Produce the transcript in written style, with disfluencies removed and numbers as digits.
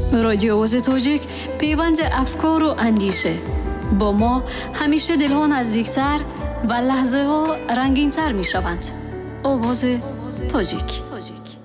رادیو آواز تاجیک پیوند افکار و اندیشه. با ما همیشه دلها نزدیکتر و لحظه ها رنگین تر می شوند. آواز تاجیک.